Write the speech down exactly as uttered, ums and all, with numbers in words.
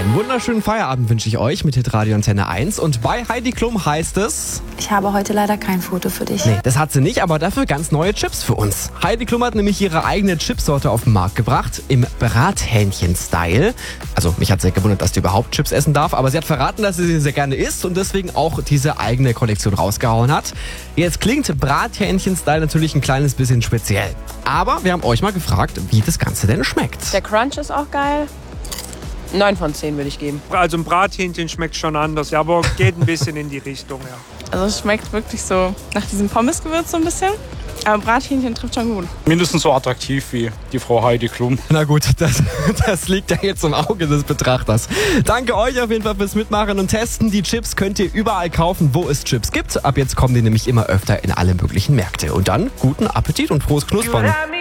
Einen wunderschönen Feierabend wünsche ich euch mit Hitradio Antenne eins. Und bei Heidi Klum heißt es... Ich habe heute leider kein Foto für dich. Nee, das hat sie nicht, aber dafür ganz neue Chips für uns. Heidi Klum hat nämlich ihre eigene Chipsorte auf den Markt gebracht, im Brathähnchen-Style. Also mich hat sehr gewundert, dass die überhaupt Chips essen darf, aber sie hat verraten, dass sie sie sehr gerne isst und deswegen auch diese eigene Kollektion rausgehauen hat. Jetzt klingt Brathähnchen-Style natürlich ein kleines bisschen speziell. Aber wir haben euch mal gefragt, wie das Ganze denn schmeckt. Der Crunch ist auch geil. neun von zehn würde ich geben. Also ein Brathähnchen schmeckt schon anders, ja, aber geht ein bisschen in die Richtung, ja. Also es schmeckt wirklich so nach diesem Pommesgewürz so ein bisschen. Aber Brathähnchen trifft schon gut. Mindestens so attraktiv wie die Frau Heidi Klum. Na gut, das, das liegt ja jetzt im Auge des Betrachters. Danke euch auf jeden Fall fürs Mitmachen und Testen. Die Chips könnt ihr überall kaufen, wo es Chips gibt. Ab jetzt kommen die nämlich immer öfter in alle möglichen Märkte. Und dann guten Appetit und frohes Knuspern.